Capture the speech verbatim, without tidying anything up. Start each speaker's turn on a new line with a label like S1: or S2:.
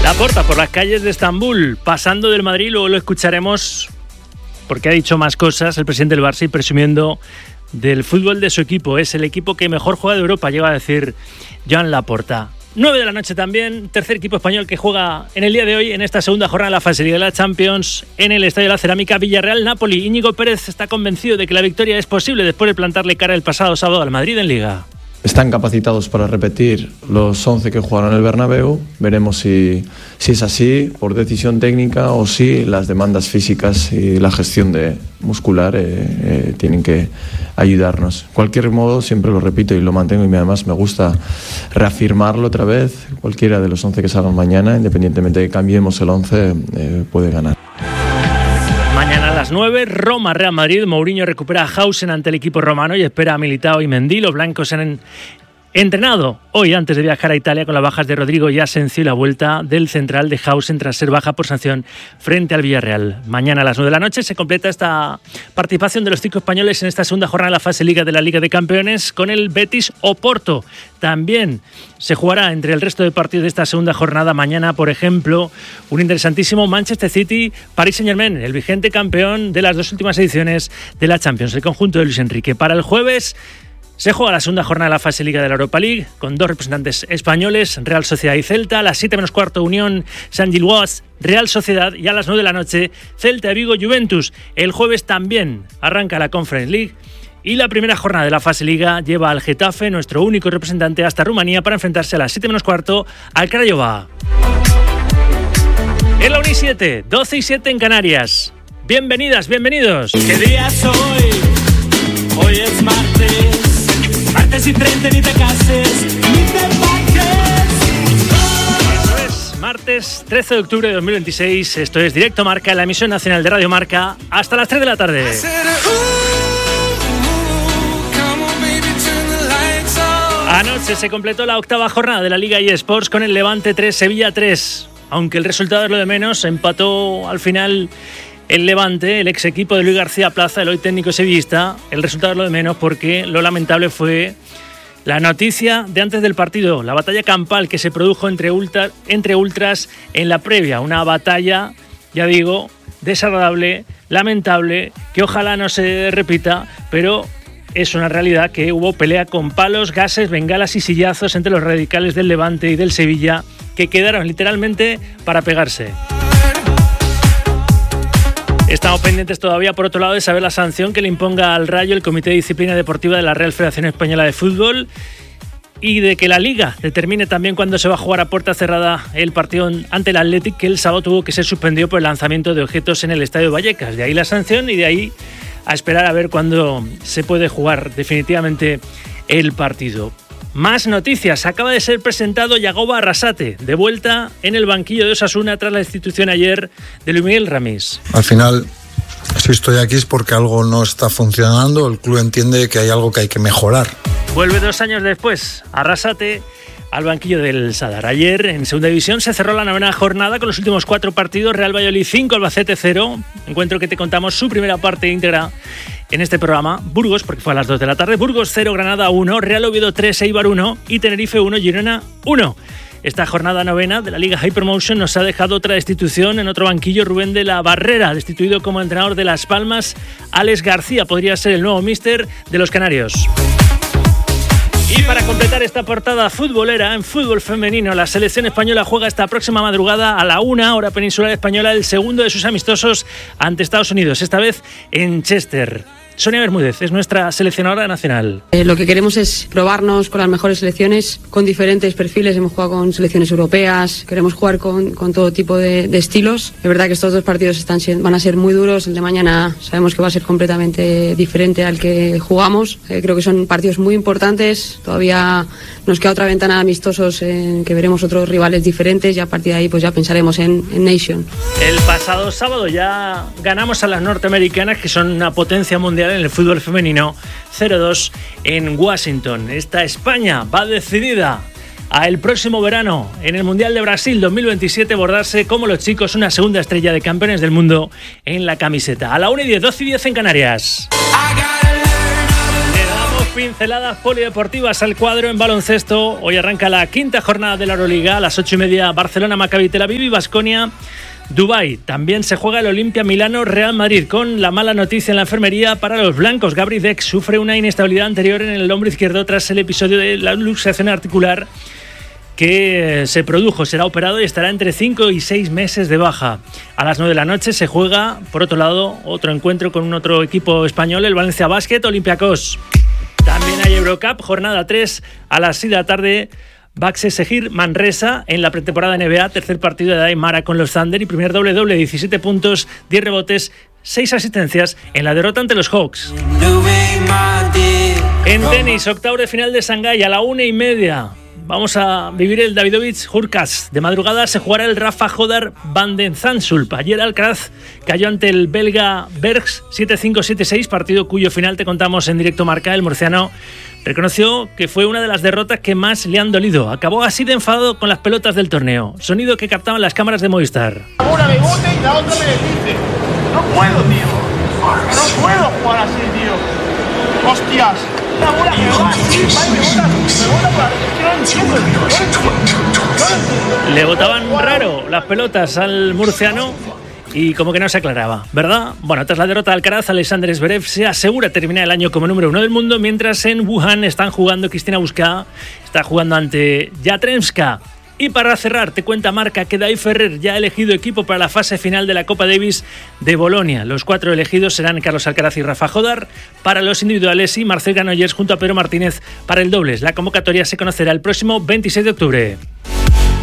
S1: Laporta por las calles de Estambul, pasando del Madrid, luego lo escucharemos porque ha dicho más cosas el presidente del Barça y presumiendo del fútbol de su equipo. Es el equipo que mejor juega de Europa, llega a decir Joan Laporta. nueve de la noche también, tercer equipo español que juega en el día de hoy en esta segunda jornada de la fase Liga de la Champions en el Estadio de la Cerámica Villarreal-Napoli. Íñigo Pérez está convencido de que la victoria es posible después de plantarle cara el pasado sábado al Madrid en Liga.
S2: Están capacitados para repetir los once que jugaron en el Bernabéu. Veremos si, si es así por decisión técnica o si las demandas físicas y la gestión de muscular eh, eh, tienen que ayudarnos. De cualquier modo, siempre lo repito y lo mantengo y además me gusta reafirmarlo otra vez. Cualquiera de los once que salgan mañana, independientemente de que cambiemos el once, eh, puede ganar.
S1: Mañana a las nueve, Roma, Real Madrid. Mourinho recupera a Hausen ante el equipo romano y espera a Militao y Mendy. Los blancos han entrenado hoy antes de viajar a Italia con las bajas de Rodrigo y Asensio y la vuelta del central de Hausen tras ser baja por sanción frente al Villarreal. Mañana a las nueve de la noche se completa esta participación de los cinco españoles en esta segunda jornada de la fase Liga de la Liga de Campeones con el Betis Oporto. También se jugará entre el resto de partidos de esta segunda jornada mañana, por ejemplo, un interesantísimo Manchester City-Paris Saint-Germain, el vigente campeón de las dos últimas ediciones de la Champions, el conjunto de Luis Enrique. Para el jueves se juega la segunda jornada de la fase Liga de la Europa League con dos representantes españoles, Real Sociedad y Celta. A las siete menos cuarto, Unión Saint-Gilloise, Real Sociedad. Y a las nueve de la noche, Celta de Vigo, Juventus. El jueves también arranca la Conference League. Y la primera jornada de la fase Liga lleva al Getafe, nuestro único representante, hasta Rumanía para enfrentarse a las siete menos cuarto al Craiova. En la Uni siete, doce y siete en Canarias. Bienvenidas, bienvenidos.
S3: ¿Qué día es hoy? Hoy es martes. Martes y treinta, ni te cases, ni te pases.
S1: Eso es, martes trece de octubre de dos mil veintiséis. Esto es Directo Marca, la emisión nacional de Radio Marca, hasta las tres de la tarde. Anoche se completó la octava jornada de la Liga eSports con el Levante tres, Sevilla tres. Aunque el resultado es lo de menos, empató al final el Levante, el ex equipo de Luis García Plaza, el hoy técnico sevillista. El resultado es lo de menos porque lo lamentable fue la noticia de antes del partido, la batalla campal que se produjo entre, ultra, entre ultras en la previa. Una batalla, ya digo, desagradable, lamentable, que ojalá no se repita, pero es una realidad que hubo pelea con palos, gases, bengalas y sillazos entre los radicales del Levante y del Sevilla, que quedaron literalmente para pegarse. Estamos pendientes todavía, por otro lado, de saber la sanción que le imponga al Rayo el Comité de Disciplina Deportiva de la Real Federación Española de Fútbol y de que la Liga determine también cuándo se va a jugar a puerta cerrada el partido ante el Athletic, que el sábado tuvo que ser suspendido por el lanzamiento de objetos en el Estadio Vallecas. De ahí la sanción y de ahí a esperar a ver cuándo se puede jugar definitivamente el partido. Más noticias. Acaba de ser presentado Yagoba Arrasate, de vuelta en el banquillo de Osasuna tras la destitución ayer de Luis Miguel Ramis.
S4: Al final, si estoy aquí es porque algo no está funcionando, el club entiende que hay algo que hay que mejorar.
S1: Vuelve dos años después Arrasate al banquillo del Sadar. Ayer, en segunda división, se cerró la novena jornada con los últimos cuatro partidos. Real Valladolid cinco, Albacete cero. Encuentro que te contamos su primera parte íntegra en este programa. Burgos, porque fue a las dos de la tarde. Burgos cero, Granada uno, Real Oviedo tres, Eibar uno y Tenerife uno, Girona uno. Esta jornada novena de la Liga Hypermotion nos ha dejado otra destitución en otro banquillo. Rubén de la Barrera, destituido como entrenador de Las Palmas. Alex García podría ser el nuevo míster de los canarios. Y para completar esta portada futbolera, en fútbol femenino, la selección española juega esta próxima madrugada a la una, hora peninsular española, el segundo de sus amistosos ante Estados Unidos, esta vez en Chester. Sonia Bermúdez es nuestra seleccionadora nacional.
S5: Eh, lo que queremos es probarnos con las mejores selecciones, con diferentes perfiles. Hemos jugado con selecciones europeas, queremos jugar con, con todo tipo de, de estilos. Es verdad que estos dos partidos están, van a ser muy duros. El de mañana sabemos que va a ser completamente diferente al que jugamos. Eh, creo que son partidos muy importantes. Todavía nos queda otra ventana de amistosos en que veremos otros rivales diferentes y a partir de ahí pues ya pensaremos en, en Nation.
S1: El pasado sábado ya ganamos a las norteamericanas, que son una potencia mundial en el fútbol femenino, cero dos en Washington. Esta España va decidida a el próximo verano en el Mundial de Brasil dos mil veintisiete bordarse como los chicos una segunda estrella de campeones del mundo en la camiseta. A la una y diez, doce y diez en Canarias. Le damos Pinceladas polideportivas al cuadro en baloncesto. Hoy arranca la quinta jornada de la Euroliga. A las ocho y media Barcelona, Maccabi Tel Aviv y Baskonia, Dubái. También se juega el Olimpia Milano Real Madrid, con la mala noticia en la enfermería para los blancos. Gabri Deck sufre una inestabilidad anterior en el hombro izquierdo tras el episodio de la luxación articular que se produjo. Será operado y estará entre cinco y seis meses de baja. A las nueve de la noche se juega, por otro lado, otro encuentro con un otro equipo español, el Valencia Basket Olympiacos. También hay Eurocup, jornada tres, a las seis de la tarde, Baxi Seguir Manresa en la pretemporada N B A, tercer partido de Aymara con los Thunder y primer doble-doble, diecisiete puntos, diez rebotes, seis asistencias en la derrota ante los Hawks. En tenis, octavo de final de Shanghái a la una y media. Vamos a vivir el Davidovich Hurkacz. De madrugada se jugará el Rafa Jodar Van den Zandschulp. Ayer Alcaraz cayó ante el belga Bergs siete cinco siete seis, partido cuyo final te contamos en directo Marca. El murciano reconoció que fue una de las derrotas que más le han dolido. Acabó así de enfadado con las pelotas del torneo. Sonido que captaban las cámaras de Movistar.
S6: Una me bote y la otra me desdice. No puedo, tío. No puedo jugar así, tío. Hostias. La bola que va así, va y me bota, me bota por arriba. Es que no entiendo, tío.
S1: Le botaban raro las pelotas al murciano y como que no se aclaraba, ¿verdad? Bueno, tras la derrota de Alcaraz, Alexander Zverev se asegura terminar el año como número uno del mundo, mientras en Wuhan están jugando Cristina Busquets, está jugando ante Yastremska. Y para cerrar, te cuenta Marca que David Ferrer ya ha elegido equipo para la fase final de la Copa Davis de Bolonia. Los cuatro elegidos serán Carlos Alcaraz y Rafa Jodar para los individuales y Marcel Granollers junto a Pedro Martínez para el dobles. La convocatoria se conocerá el próximo veintiséis de octubre.